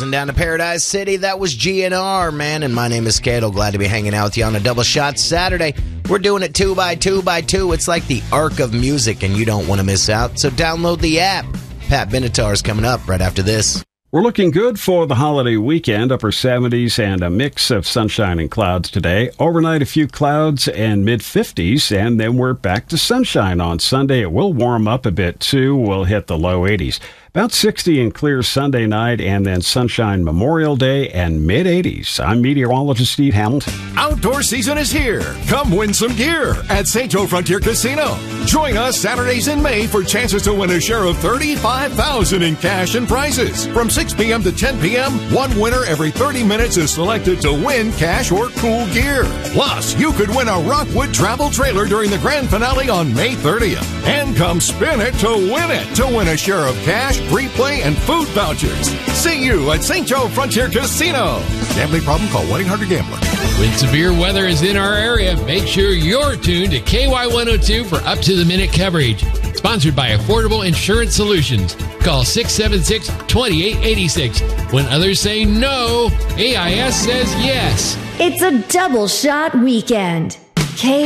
Cruising down to Paradise City, that was GNR, man. And my name is Cato. Glad to be hanging out with you on a Double Shot Saturday. We're doing it 2 by 2 by 2. It's like the arc of music, and you don't want to miss out. So download the app. Pat Benatar is coming up right after this. We're looking good for the holiday weekend, upper 70s and a mix of sunshine and clouds today. Overnight, a few clouds and mid-50s, and then we're back to sunshine on Sunday. It will warm up a bit, too. We'll hit the low 80s. About 60 and clear Sunday night, and then sunshine Memorial Day and mid-80s. I'm meteorologist Steve Hamilton. Outdoor season is here. Come win some gear at St. Joe Frontier Casino. Join us Saturdays in May for chances to win a share of $35,000 in cash and prizes. From 6 p.m. to 10 p.m., one winner every 30 minutes is selected to win cash or cool gear. Plus, you could win a Rockwood travel trailer during the grand finale on May 30th. And come spin it to win a share of cash, free play, and food vouchers. See you at St. Joe Frontier Casino. Gambling problem? Call 1-800-GAMBLER. When severe weather is in our area, make sure you're tuned to KY102 for up-to-the-minute coverage. Sponsored by Affordable Insurance Solutions. Call 676-2886. When others say no, AIS says yes. It's a double shot weekend.